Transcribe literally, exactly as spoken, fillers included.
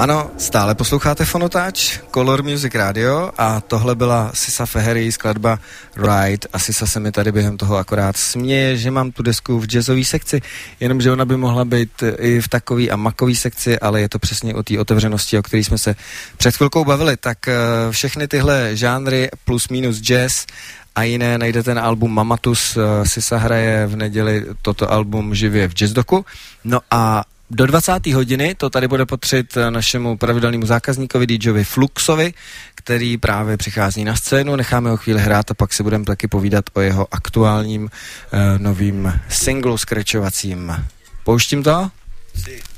Ano, stále posloucháte Fonotáč, Color Music Radio a tohle byla Sisa Fehery, skladba Ride a Sisa se mi tady během toho akorát směje, že mám tu desku v jazzové sekci, jenomže ona by mohla být i v takový a makový sekci, ale je to přesně o té otevřenosti, o které jsme se před chvilkou bavili, tak všechny tyhle žánry plus minus jazz a jiné najdete na album Mamatus. Sisa hraje v neděli toto album živě v Jazzdoku. No a do dvacáté hodiny to tady bude patřit našemu pravidelnému zákazníkovi DJovi Fluxovi, který právě přichází na scénu, necháme ho chvíli hrát a pak si budeme taky povídat o jeho aktuálním uh, novým singlu skrečovacím. Pouštím to? Sí.